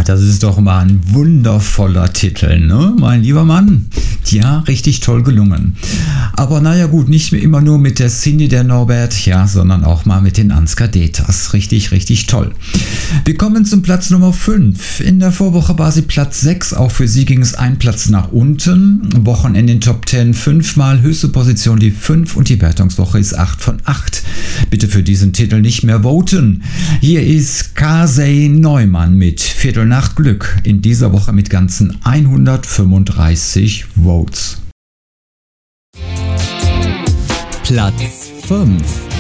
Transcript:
das ist doch mal ein wundervoller Titel, ne, mein lieber Mann? Ja, richtig toll gelungen. Aber naja gut, nicht immer nur mit der Cindy, der Norbert, ja, sondern auch mal mit den Ansgar Deters. Richtig, richtig toll. Wir kommen zum Platz Nummer 5. In der Vorwoche war sie Platz 6, auch für sie ging es einen Platz nach unten. Wochenende in den Top 10 5-mal, höchste Position die 5 und die Wertungswoche ist 8 von 8. Bitte für diesen Titel nicht mehr voten. Hier ist Kasey Neumann mit Viertel nach Glück, in dieser Woche mit ganzen 135 Votes. Platz 5.